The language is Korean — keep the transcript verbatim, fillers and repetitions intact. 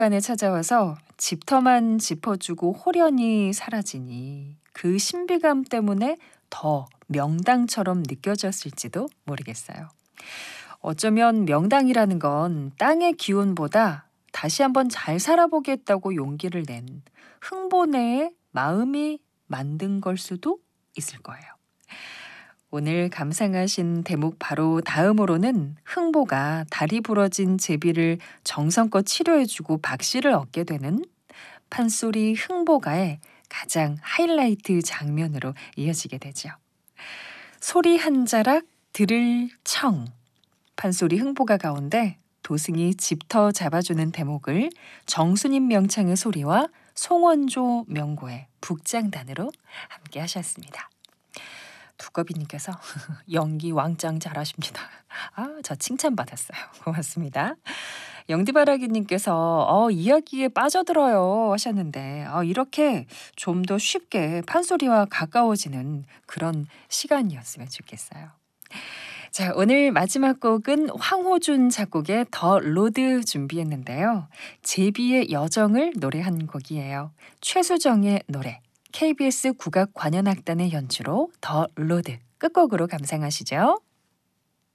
간에 찾아와서 집터만 짚어주고 호련히 사라지니 그 신비감 때문에 더 명당처럼 느껴졌을지도 모르겠어요. 어쩌면 명당이라는 건 땅의 기운보다 다시 한번 잘 살아보겠다고 용기를 낸 흥보네의 마음이 만든 걸 수도 있을 거예요. 오늘 감상하신 대목 바로 다음으로는 흥보가 다리 부러진 제비를 정성껏 치료해주고 박씨를 얻게 되는 판소리 흥보가의 가장 하이라이트 장면으로 이어지게 되죠. 소리 한 자락 들을 청. 판소리 흥보가 가운데 도승이 집터 잡아주는 대목을 정수님 명창의 소리와 송원조 명고의 북장단으로 함께 하셨습니다. 두꺼비님께서 연기 왕짱 잘하십니다. 아, 저 칭찬받았어요. 고맙습니다. 영디바라기님께서 어, 이야기에 빠져들어요 하셨는데 어, 이렇게 좀 더 쉽게 판소리와 가까워지는 그런 시간이었으면 좋겠어요. 자, 오늘 마지막 곡은 황호준 작곡의 더 로드 준비했는데요. 제비의 여정을 노래한 곡이에요. 최수정의 노래. 케이비에스 국악관현악단의 연주로 더 로드 끝곡으로 감상하시죠.